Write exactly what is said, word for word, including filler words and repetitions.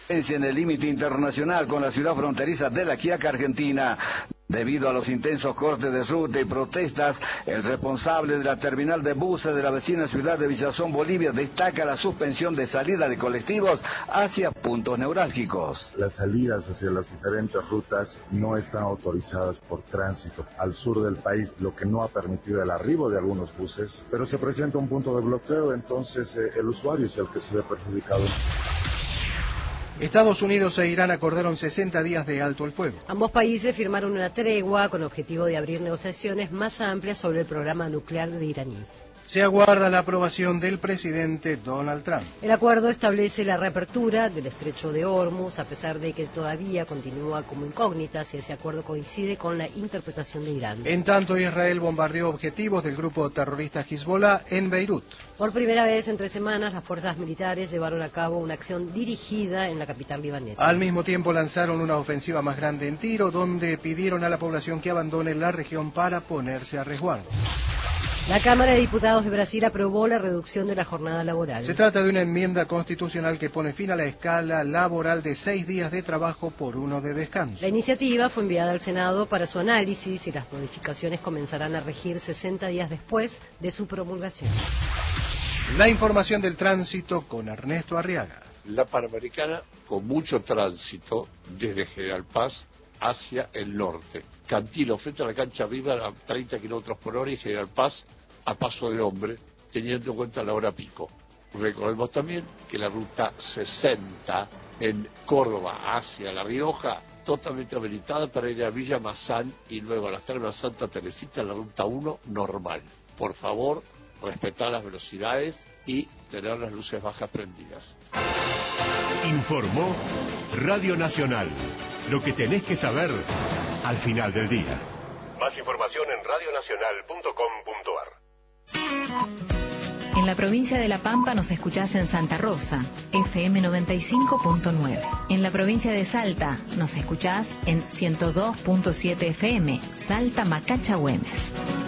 en el límite internacional con la ciudad fronteriza de La Quiaca, Argentina. Debido a los intensos cortes de ruta y protestas, el responsable de la terminal de buses de la vecina ciudad de Villazón, Bolivia, destaca la suspensión de salida de colectivos hacia puntos neurálgicos. Las salidas hacia las diferentes rutas no están autorizadas por tránsito al sur del país, lo que no ha permitido el arribo de algunos buses, pero se presenta un punto de bloqueo, entonces eh, el usuario es el que se ve perjudicado. Estados Unidos e Irán acordaron sesenta días de alto el fuego. Ambos países firmaron una tregua con objetivo de abrir negociaciones más amplias sobre el programa nuclear de iraní. Se aguarda la aprobación del presidente Donald Trump. El acuerdo establece la reapertura del estrecho de Hormuz, a pesar de que todavía continúa como incógnita si ese acuerdo coincide con la interpretación de Irán. En tanto, Israel bombardeó objetivos del grupo terrorista Hezbollah en Beirut. Por primera vez en tres semanas, las fuerzas militares llevaron a cabo una acción dirigida en la capital libanesa. Al mismo tiempo, lanzaron una ofensiva más grande en Tiro, donde pidieron a la población que abandone la región para ponerse a resguardo. La Cámara de Diputados de Brasil aprobó la reducción de la jornada laboral. Se trata de una enmienda constitucional que pone fin a la escala laboral de seis días de trabajo por uno de descanso. La iniciativa fue enviada al Senado para su análisis y las modificaciones comenzarán a regir sesenta días después de su promulgación. La información del tránsito con Ernesto Arriaga. La Panamericana con mucho tránsito desde General Paz hacia el norte. Cantilo frente a la cancha arriba a treinta kilómetros por hora y General Paz a paso de hombre, teniendo en cuenta la hora pico. Recordemos también que la ruta sesenta en Córdoba hacia La Rioja, totalmente habilitada para ir a Villa Mazán y luego a las Termas Santa Teresita en la ruta uno normal. Por favor, respetar las velocidades y tener las luces bajas prendidas. Informó Radio Nacional. Lo que tenés que saber al final del día. Más información en radio nacional punto com punto a r. En la provincia de La Pampa nos escuchás en Santa Rosa, F M noventa y cinco punto nueve. En la provincia de Salta nos escuchás en ciento dos punto siete F M, Salta Macacha Güemes.